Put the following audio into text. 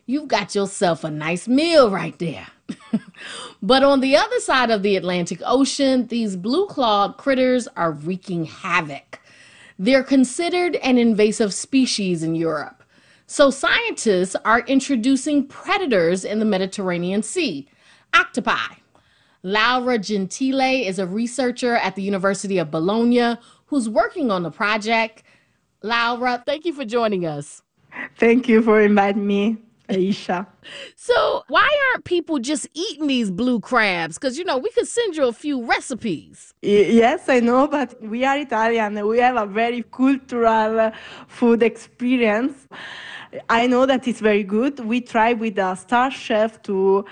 you've got yourself a nice meal right there. But on the other side of the Atlantic Ocean, these blue-clawed critters are wreaking havoc. They're considered an invasive species in Europe. So scientists are introducing predators in the Mediterranean Sea, octopi. Laura Gentile is a researcher at the University of Bologna who's working on the project. Laura, thank you for joining us. Thank you for inviting me, Aisha. So, why aren't people just eating these blue crabs? Because, we could send you a few recipes. Yes, I know, but we are Italian and we have a very cultural food experience. I know that it's very good. We try with a star chef to